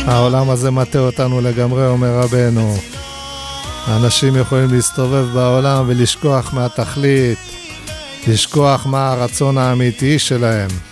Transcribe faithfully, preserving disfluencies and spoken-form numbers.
העולם הזה מטה אותנו לגמרי, אומר רבנו. האנשים יכולים להסתובב בעולם ולשכוח מהתכלית, לשכוח מה הרצון האמיתי שלהם.